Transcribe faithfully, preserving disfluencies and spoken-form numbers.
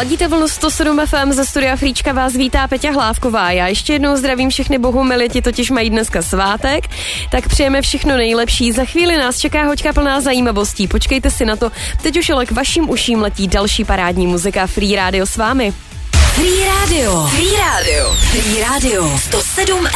Ladíte vlnu sto sedm F M, ze studia Fríčka vás vítá Peťa Hlávková. Já ještě jednou zdravím všechny bohumily, ti totiž mají dneska svátek, tak přejeme všechno nejlepší. Za chvíli nás čeká hoďka plná zajímavostí, počkejte si na to. Teď už ale k vašim uším letí další parádní muzika. Free Radio s vámi. Free Radio. Free Radio. Free Radio. sto sedm